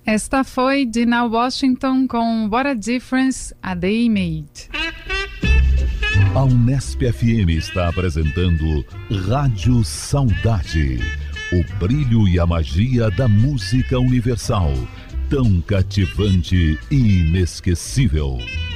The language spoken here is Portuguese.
Esta foi Dinah Washington com What a Difference a Day Made. A Unesp FM está apresentando Rádio Saudade. O brilho e a magia da música universal, tão cativante e inesquecível.